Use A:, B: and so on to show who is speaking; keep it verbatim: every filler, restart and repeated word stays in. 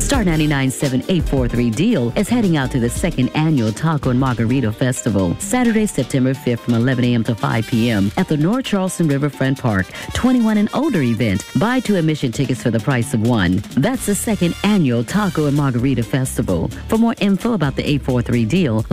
A: Star ninety-nine point seven eight four three Deal is heading out to the second annual Taco and Margarita Festival, Saturday, September fifth from eleven a.m. to five p.m. at the North Charleston Riverfront Park. twenty-one and older event. Buy two admission tickets for the price of one. That's the second annual Taco and Margarita Festival. For more info about the eight four three Deal,